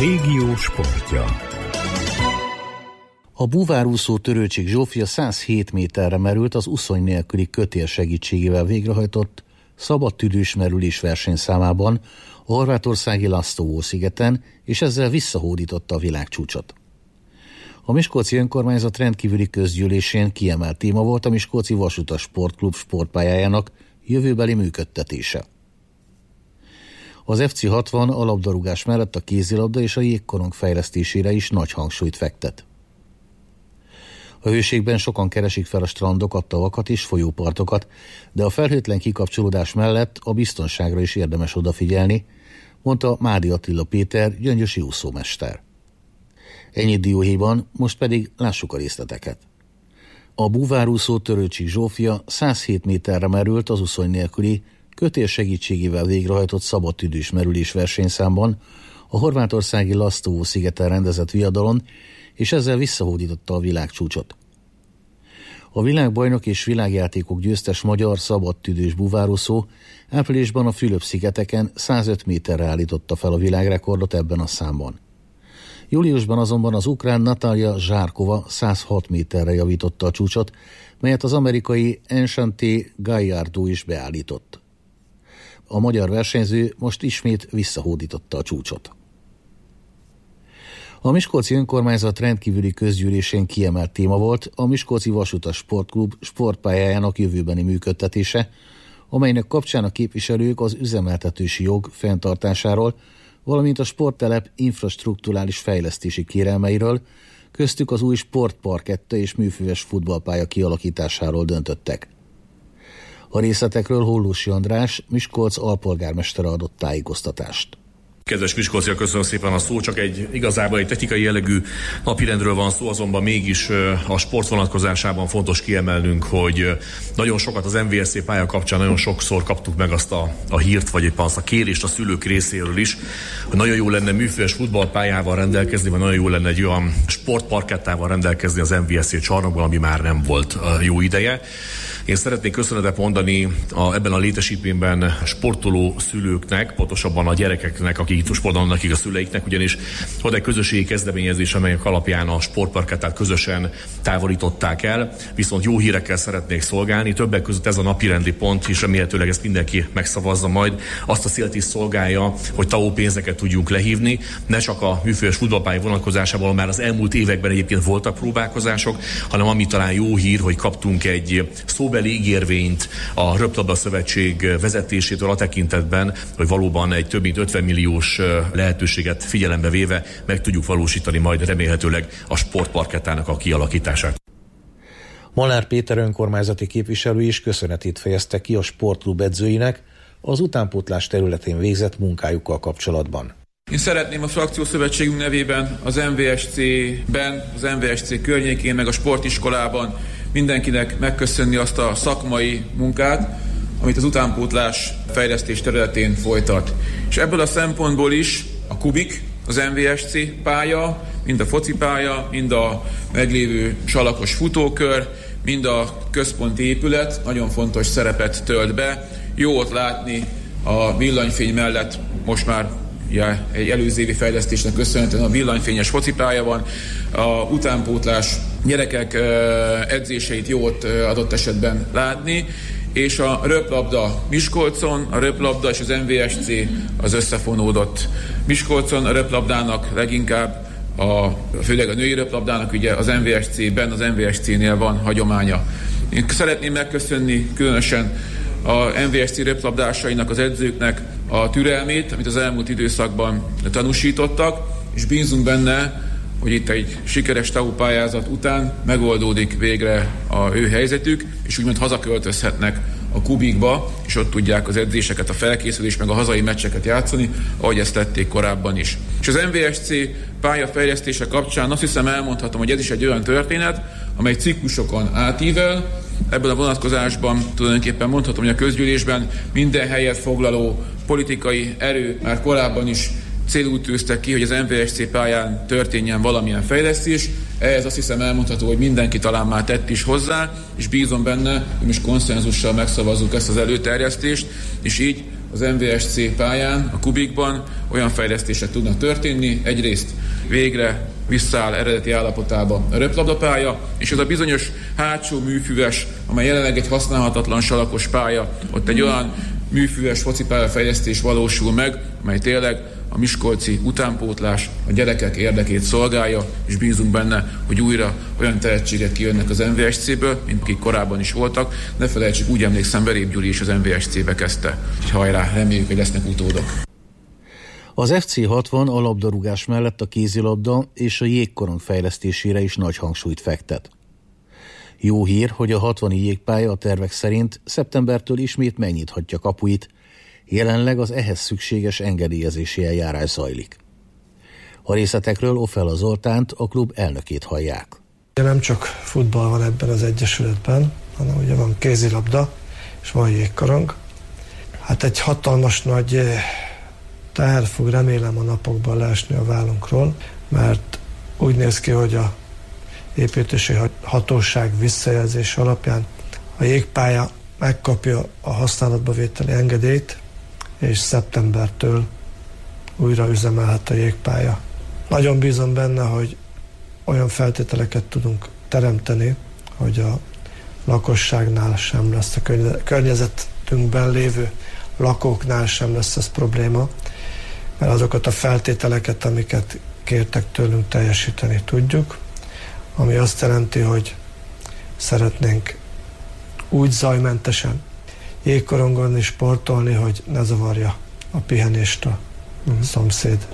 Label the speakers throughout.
Speaker 1: Régió sportja. A búvárúszó Törőcsik Zsófia 107 méterre merült az uszony nélküli kötél segítségével végrehajtott szabadtüdős merülés versenyszámában a horvátországi Lastovo-szigeten, és ezzel visszahódította a világcsúcsot. A Miskolci Önkormányzat rendkívüli közgyűlésén kiemelt téma volt a Miskolci Vasutas Sportklub sportpályájának jövőbeli működtetése. Az FC60 a labdarúgás mellett a kézilabda és a jégkorong fejlesztésére is nagy hangsúlyt fektet. A hőségben sokan keresik fel a strandokat, tavakat és folyópartokat, de a felhőtlen kikapcsolódás mellett a biztonságra is érdemes odafigyelni, mondta Mádi Attila Péter, gyöngyösi úszómester. Ennyit dióhéjban, most pedig lássuk a részleteket. A búvárúszó Törőcsik Zsófia 107 méterre merült az uszony nélküli kötél segítségével végrehajtott szabadtüdős merülés versenyszámban a horvátországi Lastovo-szigeten rendezett viadalon, és ezzel visszahódította a világcsúcsot. A világbajnok és világjátékok győztes magyar szabadtüdős búvárúszó áprilisban a Fülöp-szigeteken 105 méterre állította fel a világrekordot ebben a számban. Júliusban azonban az ukrán Natalja Zsárkova 106 méterre javította a csúcsot, melyet az amerikai Enchanté Gallardo is beállított. A magyar versenyző most ismét visszahódította a csúcsot. A Miskolci Önkormányzat rendkívüli közgyűlésén kiemelt téma volt a Miskolci Vasutas Sportklub sportpályájának jövőbeni működtetése, amelynek kapcsán a képviselők az üzemeltetési jog fenntartásáról, valamint a sporttelep infrastrukturális fejlesztési kérelmeiről, köztük az új sportparketta és műfüves futballpálya kialakításáról döntöttek. A részletekről Hollósi András, Miskolc alpolgármestere adott tájékoztatást.
Speaker 2: Kedves miskolciak, köszönöm szépen a szó, csak igazából egy technikai jellegű napirendről van szó, azonban mégis a sport vonatkozásában fontos kiemelnünk, hogy nagyon sokat az MVSC pálya kapcsán nagyon sokszor kaptuk meg azt a hírt, vagy éppen azt a kérést a szülők részéről is, hogy nagyon jó lenne műfüves futballpályával rendelkezni, vagy nagyon jó lenne egy olyan sportparkettával rendelkezni az MVSC csarnokban, ami már nem volt jó ideje. Én szeretnék köszönetet mondani ebben a létesítményben sportoló szülőknek, pontosabban a gyerekeknek, akik itt sportolnak, akik a szüleiknek, ugyanis volt egy közösségi kezdeményezés, amelyek alapján a sportparkettát közösen távolították el, viszont jó hírekkel szeretnék szolgálni. Többek között ez a napirendi pont, és remélhetőleg ezt mindenki megszavazza majd, azt a célt is szolgálja, hogy TAO pénzeket tudjunk lehívni, ne csak a műfüves futballpálya vonatkozásában, már az elmúlt években egyébként voltak próbálkozások, hanem ami talán jó hír, hogy kaptunk egy szóbeli ígérvényt a Röplabda Szövetség vezetésétől a tekintetben, hogy valóban egy több mint 50 milliós lehetőséget figyelembe véve meg tudjuk valósítani majd remélhetőleg a sportparkettának a kialakítását.
Speaker 3: Molnár Péter önkormányzati képviselő is köszönetét fejezte ki a sportklub edzőinek az utánpótlás területén végzett munkájukkal kapcsolatban.
Speaker 4: Én szeretném a frakciószövetségünk nevében az MVSC-ben, az MVSC környékén, meg a sportiskolában mindenkinek megköszönni azt a szakmai munkát, amit az utánpótlás fejlesztés területén folytat. És ebből a szempontból is a Kubik, az MVSC pálya, mind a focipálya, mind a meglévő salakos futókör, mind a központi épület nagyon fontos szerepet tölt be. Jó ott látni a villanyfény mellett most már egy előző évi fejlesztésnek köszönhetően a villanyfényes focipálya van, a utánpótlás gyerekek edzéseit jó ott adott esetben látni, és a röplabda Miskolcon, a röplabda és az MVSC az összefonódott. Miskolcon a röplabdának leginkább, főleg a női röplabdának ugye az MVSC-ben, az MVSC-nél van hagyománya. Én szeretném megköszönni különösen a MVSC röplabdásainak, az edzőknek a türelmét, amit az elmúlt időszakban tanúsítottak, és bízunk benne, hogy itt egy sikeres TAO pályázat után megoldódik végre a ő helyzetük, és úgymond hazaköltözhetnek a Kubikba, és ott tudják az edzéseket, a felkészülést, meg a hazai meccseket játszani, ahogy ezt tették korábban is. És az MVSC pályafejlesztése kapcsán azt hiszem elmondhatom, hogy ez is egy olyan történet, amely ciklusokon átível. Ebben a vonatkozásban tulajdonképpen mondhatom, hogy a közgyűlésben minden helyet foglaló politikai erő már korábban is célul tűztek ki, hogy az MVSC pályán történjen valamilyen fejlesztés. Ehhez azt hiszem elmondható, hogy mindenki talán már tett is hozzá, és bízom benne, hogy most konszenzussal megszavazzuk ezt az előterjesztést, és így az MVSC pályán, a Kubikban olyan fejlesztések tudnak történni. Egyrészt végre visszaáll eredeti állapotába a röplabdapálya, és ez a bizonyos hátsó műfüves, amely jelenleg egy használhatatlan salakos pálya, ott egy olyan műfüves focipálya fejlesztés valósul meg, amely tényleg a miskolci utánpótlás, a gyerekek érdekét szolgálja, és bízunk benne, hogy újra olyan tehetségek kijönnek az MVSC-ből, mint akik korábban is voltak. Ne felejtsük, úgy emlékszem, Verép Gyuri is az MVSC-be kezdte. Hajrá, reméljük, hogy lesznek utódok.
Speaker 1: Az FC60 a labdarúgás mellett a kézilabda és a jégkorong fejlesztésére is nagy hangsúlyt fektet. Jó hír, hogy a 60-i jégpálya a tervek szerint szeptembertől ismét megnyithatja kapuit. Jelenleg az ehhez szükséges engedélyezési eljárás zajlik. A részletekről Ofella Zoltánt, a klub elnökét hallják.
Speaker 5: Nem csak futball van ebben az egyesületben, hanem ugye van kézilabda és van jégkorong. Hát egy hatalmas nagy teher fog remélem a napokban leesni a vállunkról, mert úgy néz ki, hogy a építési hatóság visszajelzés alapján a jégpálya megkapja a használatba vételi engedélyt, és szeptembertől újra üzemelhet a jégpálya. Nagyon bízom benne, hogy olyan feltételeket tudunk teremteni, hogy a lakosságnál sem lesz, a környezetünkben lévő lakóknál sem lesz ez probléma, mert azokat a feltételeket, amiket kértek tőlünk, teljesíteni tudjuk, ami azt jelenti, hogy szeretnénk úgy zajmentesen jégkorongon is sportolni, hogy ne zavarja a pihenést a szomszéd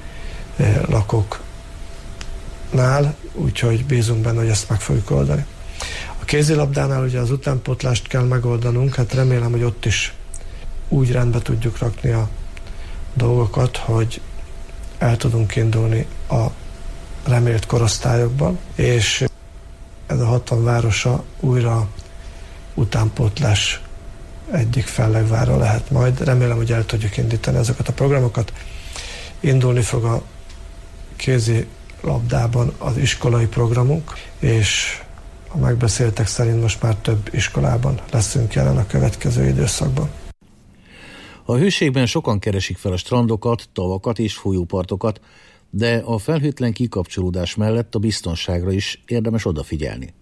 Speaker 5: lakóknál, úgyhogy bízunk benne, hogy ezt meg fogjuk oldani. A kézilabdánál ugye az utánpótlást kell megoldanunk, hát remélem, hogy ott is úgy rendbe tudjuk rakni a dolgokat, hogy el tudunk indulni a remélt korosztályokban, és ez a 60 városa újra utánpótlás egyik fellegvára lehet majd. Remélem, hogy el tudjuk indítani ezeket a programokat. Indulni fog a kézilabdában az iskolai programunk, és a megbeszéltek szerint most már több iskolában leszünk jelen a következő időszakban.
Speaker 1: A hőségben sokan keresik fel a strandokat, tavakat és folyópartokat, de a felhőtlen kikapcsolódás mellett a biztonságra is érdemes odafigyelni.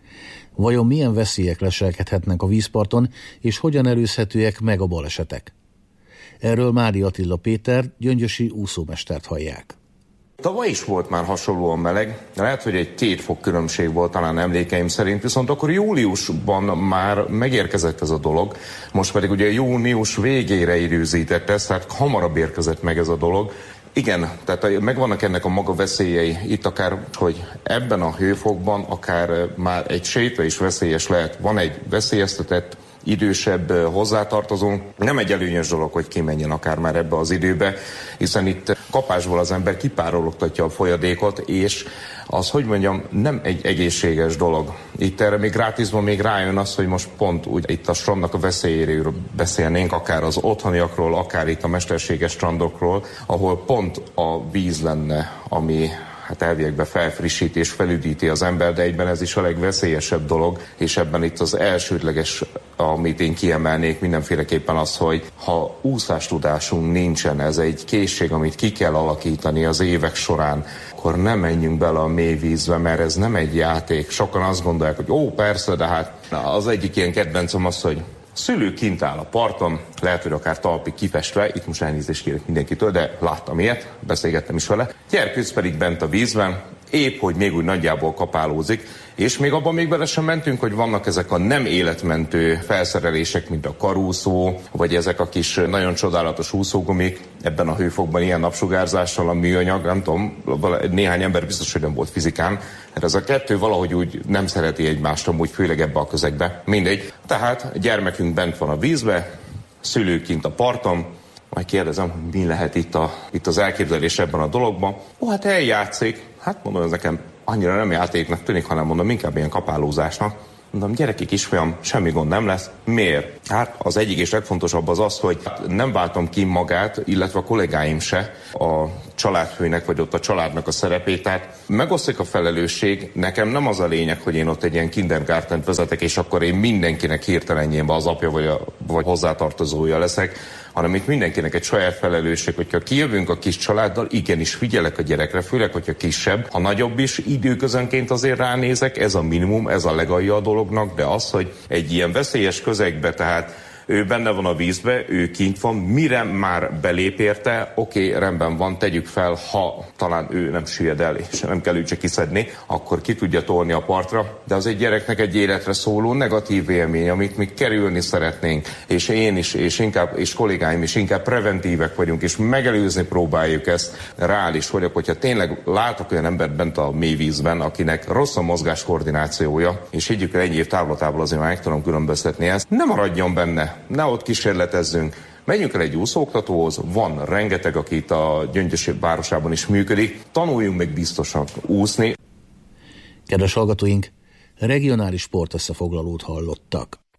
Speaker 1: Vajon milyen veszélyek leselkedhetnek a vízparton, és hogyan előzhetőek meg a balesetek? Erről Mádi Attila Péter, gyöngyösi úszómestert hallják.
Speaker 6: Tavaly is volt már hasonlóan meleg, lehet, hogy egy 2 fok különbség volt talán emlékeim szerint, viszont akkor júliusban már megérkezett ez a dolog, most pedig ugye június végére időzített ez, tehát hamarabb érkezett meg ez a dolog. Igen, tehát megvannak ennek a maga veszélyei, itt akár, hogy ebben a hőfokban akár már egy séta is veszélyes lehet. Van egy veszélyeztetett, idősebb hozzátartozónk. Nem egy előnyös dolog, hogy kimenjen akár már ebbe az időbe, hiszen itt kapásból az ember kipárologtatja a folyadékot, és az, hogy mondjam, nem egy egészséges dolog. Itt erre még gratisban még rájön az, hogy most pont úgy itt a strandnak a veszélyéről beszélnénk, akár az otthoniakról, akár itt a mesterséges strandokról, ahol pont a víz lenne, ami hát elviekben felfrissíti és felüdíti az ember, de egyben ez is a legveszélyesebb dolog, és ebben itt az elsődleges, amit én kiemelnék mindenféleképpen az, hogy ha úszástudásunk nincsen, ez egy készség, amit ki kell alakítani az évek során, akkor nem menjünk bele a mély vízbe, mert ez nem egy játék. Sokan azt gondolják, hogy ó, persze, de hát az egyik ilyen kedvencem az, hogy szülő kint áll a parton, lehet, hogy akár talpig kifestve, itt most elnézést kérek mindenkitől, de láttam ilyet, beszélgettem is vele. Gyerkőc pedig bent a vízben, épp hogy még úgy nagyjából kapálózik, és még abban még bele sem mentünk, hogy vannak ezek a nem életmentő felszerelések, mint a karúszó, vagy ezek a kis nagyon csodálatos úszógumik, ebben a hőfokban ilyen napsugárzással a műanyag, nem tudom, néhány ember biztos, hogy nem volt fizikán, hát ez a kettő valahogy úgy nem szereti egymást, amúgy főleg ebbe a közegbe. Mindegy. Tehát gyermekünk bent van a vízbe, szülők kint a parton, majd kérdezem, hogy mi lehet itt az elképzelés ebben a dologban. Ó, hát eljátszik. Hát mondom, ez nekem annyira nem játéknak tűnik, hanem mondom, inkább ilyen kapálózásnak. Mondom, gyereki kisfiam, semmi gond nem lesz. Miért? Hát az egyik és legfontosabb az az, hogy nem váltom ki magát, illetve a kollégáim se a családfőnek, vagy ott a családnak a szerepét. Tehát megosztik a felelősség. Nekem nem az a lényeg, hogy én ott egy ilyen kindergartent vezetek, és akkor én mindenkinek hirtelenjében az apja vagy hozzátartozója leszek, hanem itt mindenkinek egy saját felelősség, hogyha kijövünk a kis családdal, igenis figyelek a gyerekre, főleg, hogyha kisebb, ha nagyobb is, időközönként azért ránézek, ez a minimum, ez a legalja a dolognak, de az, hogy egy ilyen veszélyes közegbe, tehát ő benne van a vízbe, ő kint van, mire már belép érte, oké, rendben van, tegyük fel, ha talán ő nem süllyed el, és nem kell őt csak kiszedni, akkor ki tudja tolni a partra, de az egy gyereknek egy életre szóló negatív élmény, amit mi kerülni szeretnénk, és én is, és kollégáim is inkább preventívek vagyunk, és megelőzni próbáljuk ezt. Reális vagyok, hogyha tényleg látok olyan embert bent a mély vízben, akinek rossz a mozgás koordinációja, és higgyük el, ennyi év távlatából azért már meg tudom különböztetni ezt, nem maradjon benne. Ne ott kísérletezzünk. Menjünk el egy úszóoktatóhoz, van rengeteg, aki itt a Gyöngyös városában is működik. Tanuljunk meg biztosan úszni.
Speaker 1: Kedves hallgatóink, regionális sportösszefoglalót hallottak.